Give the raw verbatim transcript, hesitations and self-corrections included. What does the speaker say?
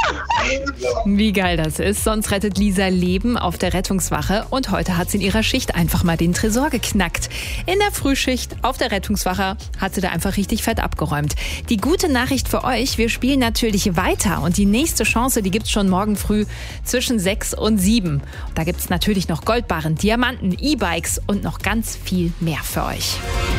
Wie geil das ist. Sonst rettet Lisa Leben auf der Rettungswache und heute hat sie in ihrer Schicht einfach mal den Tresor geknackt. In der Frühschicht auf der Rettungswache hat sie da einfach richtig fett abgeräumt. Die gute Nachricht für euch, wir spielen natürlich weiter und die nächste Chance, die gibt's schon morgen früh zwischen sechs und sieben. Da gibt's natürlich noch Goldbarren, Diamanten, E-Bikes und noch ganz viel mehr für euch.